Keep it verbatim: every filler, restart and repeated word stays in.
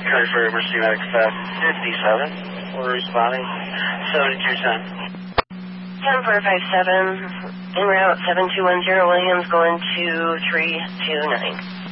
Current for emergency medic fast fifty-seven. We're responding. seventy-two ten. ten four five seven, en route seven two one zero Williams going to three two nine.